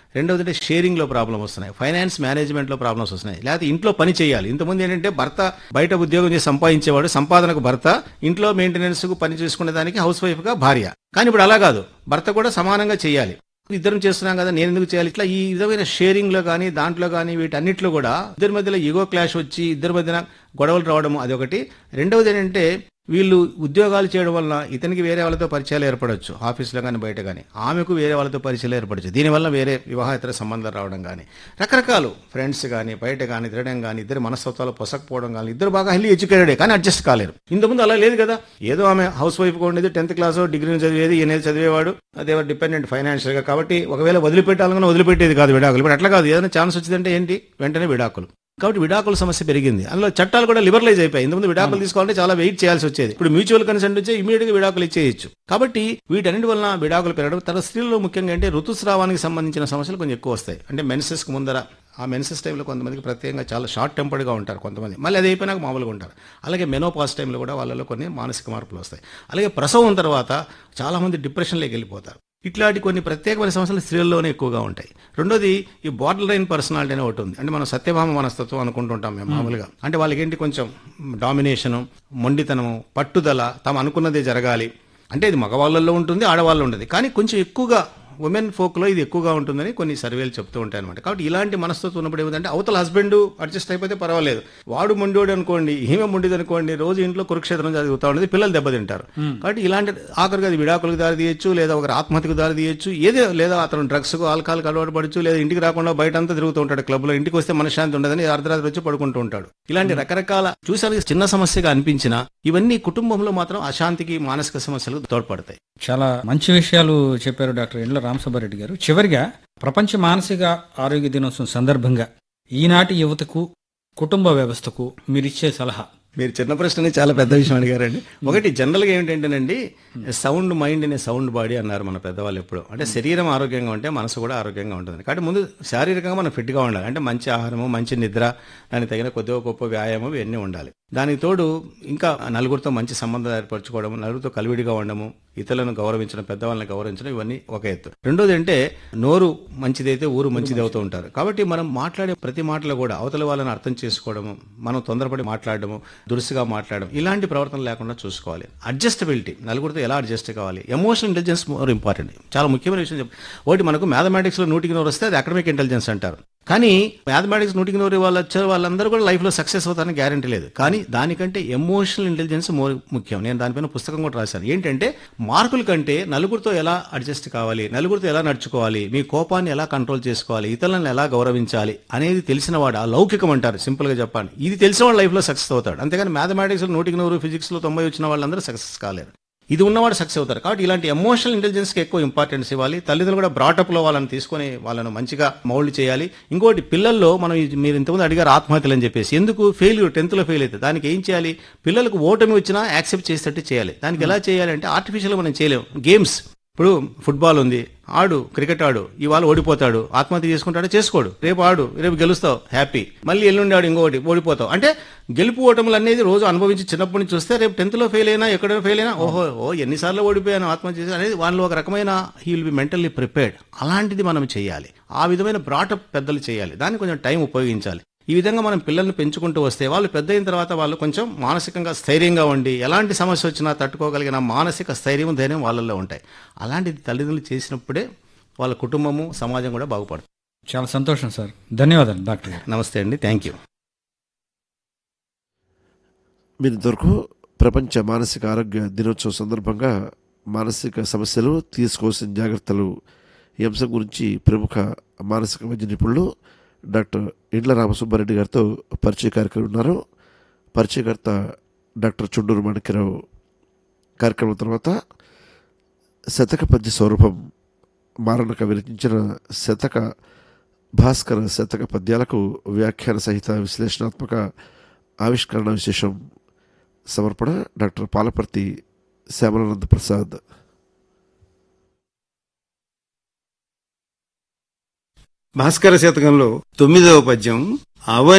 రెండవది షేరింగ్ లో ప్రాబ్లం వస్తున్నాయి, ఫైనాన్స్ మేనేజ్మెంట్ లో ప్రాబ్లమ్స్ వస్తున్నాయి, లేకపోతే ఇంట్లో పని చేయాలి. ఇంతకుముందు ఏంటంటే భర్త బయట ఉద్యోగం చేసి సంపాదించేవాడు, సంపాదనకు భర్త, ఇంట్లో మెయింటెనెన్స్ కు పని చేసుకునే దానికి హౌస్ వైఫ్ గా భార్య. కానీ ఇప్పుడు అలా కాదు, భర్త కూడా సమానంగా చేయాలి. ఇద్దరం చేస్తున్నాం కదా, నేను ఎందుకు చేయాలి? ఇట్లా ఈ విధమైన షేరింగ్ లో కానీ దాంట్లో కానీ వీటన్నిటిలో కూడా ఇద్దరి మధ్యలో ఈగో క్లాష్ వచ్చి ఇద్దరి మధ్యన గొడవలు రావడం అదొకటి. రెండవది ఏంటంటే వీళ్ళు ఉద్యోగాలు చేయడం వల్ల ఇతనికి వేరే వాళ్ళతో పరిచయాలు ఏర్పడవచ్చు, ఆఫీసులో కానీ బయట కానీ, ఆమెకు వేరే వాళ్ళతో పరిచయాలు ఏర్పడచ్చు, దీనివల్ల వేరే వివాహేతర సంబంధాలు రావడం కానీ, రకరకాలు ఫ్రెండ్స్ కానీ బయట కానీ తిరగడం కానీ, ఇద్దరు మనస్తత్వాలు పొసకపోవడం కానీ, ఇద్దరు బాగా హైలీ ఎడ్యుకేటెడే కానీ అడ్జస్ట్ కాలేరు. ఇంతకుముందు అలా లేదు కదా, ఏదో ఆమె హౌస్ వైఫ్ గా ఉండేది, 10th క్లాస్ డిగ్రీని చదివేది, ఈయన చదివేవాడు, అదే డిపెండెంట్ ఫైనాన్షియల్ గా. కాబట్టి ఒకవేళ వదిలిపెట్టాలన్నా వదిలిపెట్టేది కాదు విడాకులు. ఇప్పుడు అట్లా కాదు, ఏదైనా ఛాన్స్ వచ్చిందంటే ఏంటి వెంటనే విడాకులు. కాబట్టి విడాకుల సమస్య పెరిగింది. అందులో చట్టాలు కూడా లిబరలైజ్ అయిపోయాయి. ఇంతకుముందు విడాకులు తీసుకోవాలంటే చాలా వెయిట్ చేయాల్సి వచ్చేది, ఇప్పుడు మ్యూచువల్ కన్సెంట్ వచ్చి ఇమీడియట్ గా విడాకులు ఇచ్చేయచ్చు. కాబట్టి వీటన్నిటి వలన విడాకులు పెరగడం. తర్వాత స్త్రీలలో ముఖ్యంగా అంటే ఋతుస్రావానికి సంబంధించిన సమస్యలు కొంచెం ఎక్కువ వస్తాయి. అంటే మెన్సెస్ కు ముందర, ఆ మెన్సెస్ టైంలో కొంతమందికి ప్రత్యేకంగా చాలా షార్ట్ టెంపర్డ్ గా ఉంటారు కొంతమంది, మళ్ళీ అది అయిపోయినాక మామూలుగా ఉంటారు. అలాగే మెనోపాస్ టైంలో కూడా వాళ్ళలో కొన్ని మానసిక మార్పులు వస్తాయి. అలాగే ప్రసవం తర్వాత చాలా మంది డిప్రెషన్లోకి వెళ్ళిపోతారు. ఇట్లాంటి కొన్ని ప్రత్యేకమైన సమస్యలు స్త్రీల్లోనే ఎక్కువగా ఉంటాయి. రెండోది ఈ బార్డర్ లైన్ పర్సనాలిటీ అనే ఒకటి ఉంది. అంటే మనం సత్యభామ మనస్తత్వం అనుకుంటుంటాం మేము మామూలుగా. అంటే వాళ్ళకి ఏంటి కొంచెం డామినేషను, మొండితనము, పట్టుదల, తాము అనుకున్నదే జరగాలి. అంటే ఇది మగవాళ్ళల్లో ఉంటుంది, ఆడవాళ్ళు ఉంటుంది, కానీ కొంచెం ఎక్కువగా ఉమెన్ ఫోక్ లో ఇది ఎక్కువగా ఉంటుందని కొన్ని సర్వేలు చెప్తూ ఉంటాయి అనమాట. కాబట్టి ఇలాంటి మనస్తత్వం ఉన్నప్పుడు ఏమిటంటే అవతల హస్బెండ్ అడ్జస్ట్ అయిపోతే పర్వాలేదు, వాడు మొండోడు అనుకోండి, ఈమె మొండిది అనుకోండి, రోజు ఇంట్లో కురుక్షేత్రం జరుగుతూ ఉంటుంది, పిల్లలు దెబ్బతింటారు. కాబట్టి ఇలాంటి ఆఖరికి అది విడాకులకు దారి తీయచ్చు, లేదా ఒకరు ఆత్మహత్యకు దారి తీయచ్చు, ఏదో లేదా అతను డ్రగ్స్ కు ఆల్కహాల్ అలవాటు పడచ్చు, లేదా ఇంటికి రాకుండా బయట అంతా తిరుగుతూ ఉంటాడు క్లబ్ లో, ఇంటికి వస్తే మనశ్శాంతి ఉండదని అర్ధరాత్రి వచ్చి పడుకుంటూ ఉంటాడు. ఇలాంటి రకరకాల చూసానికి చిన్న సమస్యగా అనిపించినా ఇవన్నీ కుటుంబంలో మాత్రం అశాంతికి, మానసిక సమస్యలకు తోడ్పడతాయి. చాలా మంచి విషయాలు చెప్పారు డాక్టర్ ఇండ్ల రామసుబ్బారెడ్డి గారు. చివరిగా ప్రపంచ మానసిక ఆరోగ్య దినోత్సవం సందర్భంగా ఈనాటి యువతకు, కుటుంబ వ్యవస్థకు మీరిచ్చే సలహా? మీరు చిన్న ప్రశ్నని చాలా పెద్ద విషయం అడిగారండి. ఒకటి జనరల్ గా ఏంటంటేనండి, సౌండ్ మైండ్ అనే సౌండ్ బాడీ అన్నారు మన పెద్దవాళ్ళు ఎప్పుడు. అంటే శరీరం ఆరోగ్యంగా ఉంటే మనసు కూడా ఆరోగ్యంగా ఉంటుంది. కాబట్టి ముందు శారీరకంగా మనం ఫిట్ గా ఉండాలి. అంటే మంచి ఆహారము, మంచి నిద్ర, దానికి తగిన కొద్దిగా గొప్ప వ్యాయామం ఇవన్నీ ఉండాలి. దానికి తోడు ఇంకా నలుగురితో మంచి సంబంధాలు ఏర్పరచుకోవడం, నలుగురితో కలివిడిగా ఉండము, ఇతరులను గౌరవించడం, పెద్దవాళ్ళని గౌరవించడం, ఇవన్నీ ఒక ఎత్తు. రెండోది అంటే నోరు మంచిదైతే ఊరు మంచిది అవుతూ ఉంటారు. కాబట్టి మనం మాట్లాడే ప్రతి మాటలో కూడా అవతల వాళ్ళని అర్థం చేసుకోవడము, మనం తొందరపడి మాట్లాడడము, దురుసుగా మాట్లాడడం, ఇలాంటి ప్రవర్తన లేకుండా చూసుకోవాలి. అడ్జస్టబిలిటీ, నలుగురితో ఎలా అడ్జస్ట్ కావాలి. Emotional intelligence more important. చాలా ముఖ్యమైన విషయం ఒకటి, మనకు మ్యాథమెటిక్స్ లో 100కి 100 వస్తే అది అకాడమిక్ ఇంటెలిజెన్స్ అంటారు. కానీ మ్యాథమెటిక్స్ 100కి 100 వాళ్ళు వచ్చారు, వాళ్ళందరూ కూడా లైఫ్ లో సక్సెస్ అవుతారని గ్యారంటీ లేదు. కానీ దానికంటే ఎమోషనల్ ఇంటెలిజెన్స్ మోర్ ముఖ్యం. నేను దానిపైన పుస్తకం కూడా రాశాను. ఏంటంటే మార్కుల కంటే నలుగురితో ఎలా అడ్జస్ట్ కావాలి, నలుగురితో ఎలా నడుచుకోవాలి, మీ కోపాన్ని ఎలా కంట్రోల్ చేసుకోవాలి, ఇతరులను ఎలా గౌరవించాలి అనేది తెలిసిన వాడు, ఆ లౌకికం అంటారు సింపుల్ గా చెప్పాలి, ఇది తెలిసిన వాడు లైఫ్ లో సక్సెస్ అవుతాడు. అంతేగాని మ్యాథమెటిక్స్ లో 100కి 100, ఫిజిక్స్ లో 90 వచ్చిన వాళ్ళందరూ సక్సెస్ కాలేరు. ఇది ఉన్నవాడు సక్సెస్ అవుతారు. కాబట్టి ఇలాంటి ఎమోషనల్ ఇంటెలిజెన్స్ కి ఎక్కువ ఇంపార్టెన్స్ ఇవ్వాలి. తల్లిదండ్రులు కూడా బ్రాటప్ లో వాళ్ళని తీసుకొని వాళ్ళను మంచిగా మౌల్డ్ చేయాలి. ఇంకోటి, పిల్లల్లో మనం మీరు ఇంతకుముందు అడిగారు ఆత్మహత్యలు అని చెప్పేసి, ఎందుకు ఫెయిల్యూర్ 10th లో ఫెయిల్ అయితే దానికి ఏం చేయాలి? పిల్లలకు ఓటమి వచ్చినా యాక్సెప్ట్ చేసేటట్టు చేయాలి. దానికి ఎలా చేయాలి అంటే ఆర్టిఫిషియల్ మనం చేయలేము. గేమ్స్, ఇప్పుడు ఫుట్బాల్ ఉంది, ఆడు, క్రికెట్ ఆడు, ఇవాళ ఓడిపోతాడు, ఆత్మహత్య చేసుకుంటాడు, చేసుకోడు, రేపు ఆడు, రేపు గెలుస్తావు, హ్యాపీ, మళ్ళీ ఎల్లుండి ఆడు, ఇంకొకటి ఓడిపోతావు. అంటే గెలుపు ఓటములు అనేది రోజు అనుభవించి చిన్నప్పటి నుంచి చూస్తే రేపు 10th లో ఫెయిల్ అయినా, ఎక్కడైనా ఫెయిల్ అయినా, ఎన్నిసార్లు ఓడిపోయాను, ఆత్మహత్య చేశాను అనేది వాళ్ళు ఒక రకమైన he will be mentally prepared. అలాంటిది మనం చేయాలి. ఆ విధమైన బ్రాటప్ పెద్దలు చేయాలి. దాన్ని కొంచెం టైం ఉపయోగించాలి. ఈ విధంగా మనం పిల్లల్ని పెంచుకుంటూ వస్తే వాళ్ళు పెద్ద అయిన తర్వాత వాళ్ళు కొంచెం మానసికంగా స్థైర్యంగా ఉండి ఎలాంటి సమస్య వచ్చినా తట్టుకోగలిగిన మానసిక స్థైర్యం, ధైర్యం వాళ్ళల్లో ఉంటాయి. అలాంటిది తల్లిదండ్రులు చేసినప్పుడే వాళ్ళ కుటుంబము, సమాజం కూడా బాగుపడుతుంది. చాలా సంతోషం సార్. ధన్యవాదాలు డాక్టర్ గారు. నమస్తే అండి, థ్యాంక్ యూ. మీరు ఇంతవరకు ప్రపంచ మానసిక ఆరోగ్య దినోత్సవం సందర్భంగా మానసిక సమస్యలు, తీసుకోవాల్సిన జాగ్రత్తలు ఈ అంశం గురించి ప్రముఖ మానసిక వైద్య నిపుణులు డాక్టర్ ఇండ్ల రామసుబ్బారెడ్డి గారితో పరిచయ కార్యక్రమం ఉన్నారు. పరిచయకర్త డాక్టర్ చుండూరు మాణిక్యరావు. కార్యక్రమం తర్వాత శతక పద్య సౌరభం మారణక విరచించిన శతక భాస్కర శతక పద్యాలకు వ్యాఖ్యాన సహిత విశ్లేషణాత్మక ఆవిష్కరణ విశేషం సమర్పణ డాక్టర్ పాలపర్తి శ్యామలానంద ప్రసాద్. భాస్కర శతకంలో 9వ పద్యం అవని